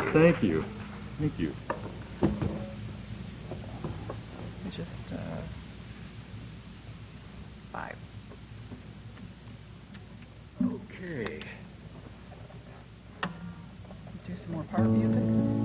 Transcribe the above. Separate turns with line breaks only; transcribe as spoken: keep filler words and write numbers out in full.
Thank you. Thank you.
Just uh, five.
Okay.
Do some more part music.